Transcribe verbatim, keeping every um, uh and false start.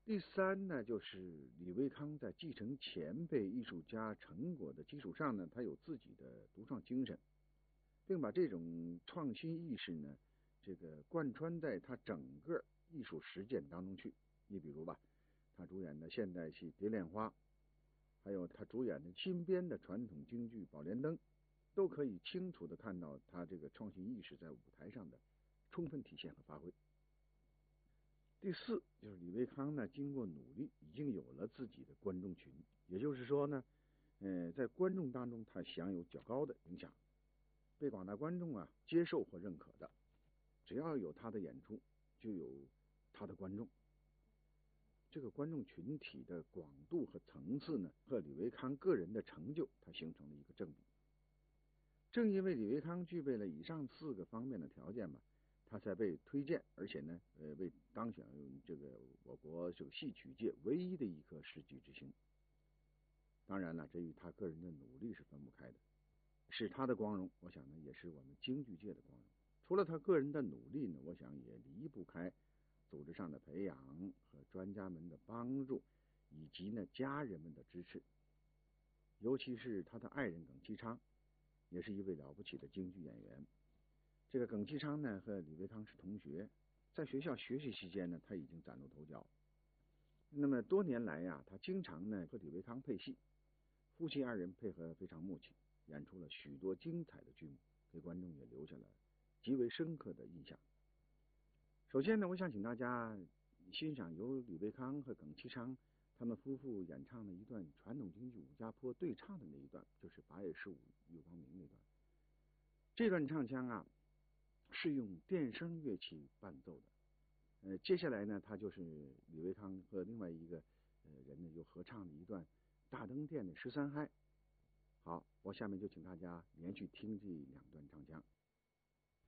第三呢，就是李维康在继承前辈艺术家成果的基础上呢，他有自己的独创精神，并把这种创新意识呢，这个贯穿在他整个艺术实践当中去。你比如吧，他主演的现代戏《蝶恋花》，还有他主演的新编的传统京剧《宝莲灯》，都可以清楚的看到他这个创新意识在舞台上的充分体现和发挥。第四就是李维康呢，经过努力，已经有了自己的观众群，也就是说呢，呃，在观众当中，他享有较高的影响，被广大观众啊接受或认可的。只要有他的演出，就有他的观众。这个观众群体的广度和层次呢，和李维康个人的成就，它形成了一个正比。正因为李维康具备了以上四个方面的条件吧，他才被推荐，而且呢，呃，为当选这个我国这个戏曲界唯一的一颗世纪之星。当然了，这与他个人的努力是分不开的，是他的光荣，我想呢，也是我们京剧界的光荣。除了他个人的努力呢，我想也离不开组织上的培养和专家们的帮助，以及呢家人们的支持。尤其是他的爱人耿其昌，也是一位了不起的京剧演员。这个耿其昌呢和李维康是同学，在学校学习期间呢，他已经崭露头角。那么多年来呀，他经常呢和李维康配戏，夫妻二人配合非常默契，演出了许多精彩的剧目，给观众也留下了极为深刻的印象。首先呢，我想请大家欣赏由李维康和耿其昌他们夫妇演唱的一段传统京剧武家坡对唱的那一段，就是八月十五月光明那段。这段唱腔啊，是用电声乐器伴奏的。呃，接下来呢，他就是李维康和另外一个呃人呢，又合唱了一段大灯殿的十三嗨。好，我下面就请大家连续听这两段唱腔。